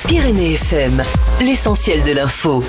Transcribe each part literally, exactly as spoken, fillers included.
Pyrénées F M, l'essentiel de l'info.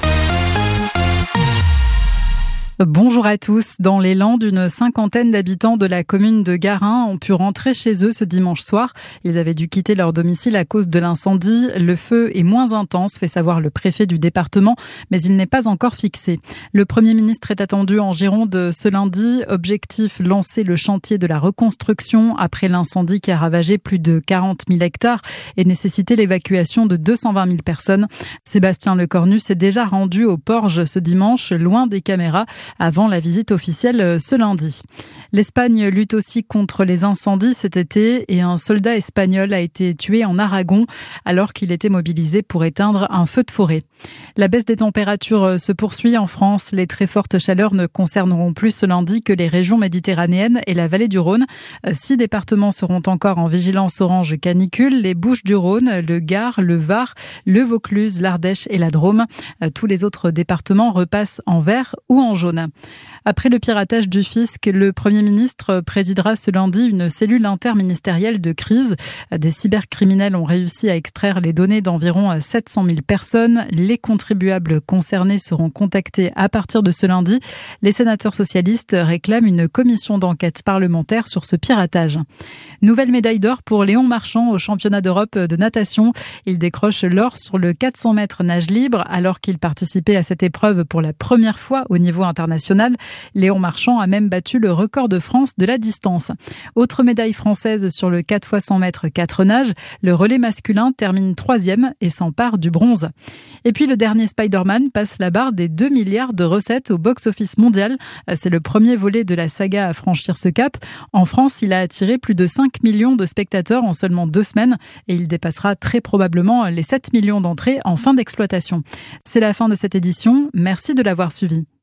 Bonjour à tous. Dans les Landes, une cinquantaine d'habitants de la commune de Garin ont pu rentrer chez eux ce dimanche soir. Ils avaient dû quitter leur domicile à cause de l'incendie. Le feu est moins intense, fait savoir le préfet du département, mais il n'est pas encore fixé. Le Premier ministre est attendu en Gironde ce lundi. Objectif, lancer le chantier de la reconstruction après l'incendie qui a ravagé plus de quarante mille hectares et nécessité l'évacuation de deux cent vingt mille personnes. Sébastien Lecornu s'est déjà rendu au Porge ce dimanche, loin des caméras, avant la visite officielle ce lundi. L'Espagne lutte aussi contre les incendies cet été et un soldat espagnol a été tué en Aragon alors qu'il était mobilisé pour éteindre un feu de forêt. La baisse des températures se poursuit en France. Les très fortes chaleurs ne concerneront plus ce lundi que les régions méditerranéennes et la vallée du Rhône. Six départements seront encore en vigilance orange canicule, les Bouches-du-Rhône, le Gard, le Var, le Vaucluse, l'Ardèche et la Drôme. Tous les autres départements repassent en vert ou en jaune. Après le piratage du fisc, le Premier ministre présidera ce lundi une cellule interministérielle de crise. Des cybercriminels ont réussi à extraire les données d'environ sept cent mille personnes. Les contribuables concernés seront contactés à partir de ce lundi. Les sénateurs socialistes réclament une commission d'enquête parlementaire sur ce piratage. Nouvelle médaille d'or pour Léon Marchand au championnat d'Europe de natation. Il décroche l'or sur le quatre cents mètres nage libre alors qu'il participait à cette épreuve pour la première fois au niveau international. Léon Marchand a même battu le record de France de la distance. Autre médaille française sur le quatre fois cent mètres quatre nages, le relais masculin termine troisième et s'empare du bronze. Et puis le dernier Spider-Man passe la barre des deux milliards de recettes au box-office mondial. C'est le premier volet de la saga à franchir ce cap. En France, il a attiré plus de cinq millions de spectateurs en seulement deux semaines et il dépassera très probablement les sept millions d'entrées en fin d'exploitation. C'est la fin de cette édition. Merci de l'avoir suivi.